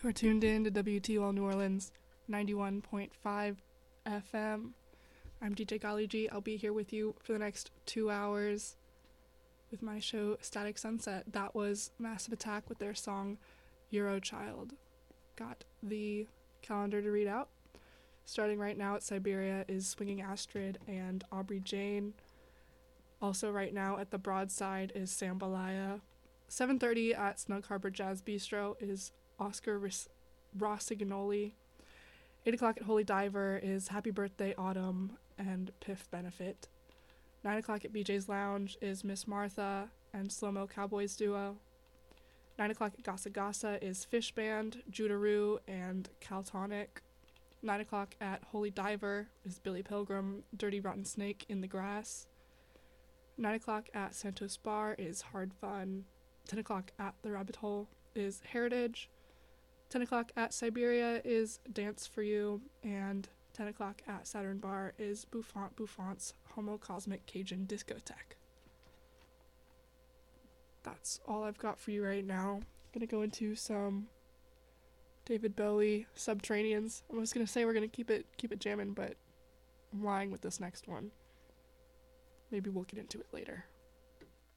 You are tuned in to WTOL New Orleans 91.5 FM. I'm DJ Golly G. I'll be here with you for the next 2 hours with my show Static Sunset. That was Massive Attack with their song Eurochild. Got the calendar to read out. Starting right now at Siberia is Swinging Astrid and Aubrey Jane. Also right now at the Broadside is Sambalaya. 7:30 at Snug Harbor Jazz Bistro is Oscar Rossignoli. 8 o'clock at Holy Diver is Happy Birthday Autumn and Piff Benefit. 9 o'clock at BJ's Lounge is Miss Martha and Slow Mo Cowboys Duo. 9 o'clock at Gasa Gasa is Fish Band, Judaroo, and Caltonic. 9 o'clock at Holy Diver is Billy Pilgrim, Dirty Rotten Snake in the Grass. 9 o'clock at Santos Bar is Hard Fun. 10 o'clock at The Rabbit Hole is Heritage. 10 o'clock at Siberia is Dance for You, and 10 o'clock at Saturn Bar is Buffont's Homo Cosmic Cajun Discotheque. That's all I've got for you right now. I'm gonna go into some David Bowie, Subterraneans. I was gonna say we're gonna keep it jamming, but I'm lying with this next one. Maybe we'll get into it later.